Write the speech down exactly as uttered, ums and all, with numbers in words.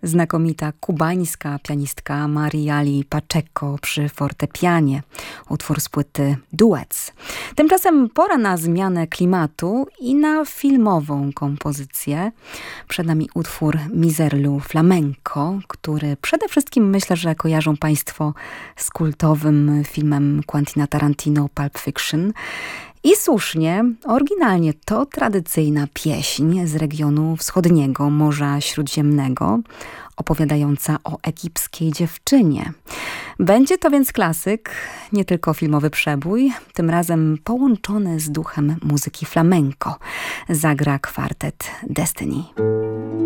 Znakomita kubańska pianistka Mariali Pacheco przy fortepianie. Utwór z płyty Duets. Tymczasem pora na zmianę klimatu i na filmową kompozycję. Przed nami utwór Miserlu Flamenco, który przede wszystkim myślę, że kojarzą Państwo z kultowym filmem Quentina Tarantino Pulp Fiction. I słusznie, oryginalnie to tradycyjna pieśń z regionu wschodniego Morza Śródziemnego, opowiadająca o egipskiej dziewczynie. Będzie to więc klasyk, nie tylko filmowy przebój, tym razem połączony z duchem muzyki flamenco. Zagra kwartet Destiny.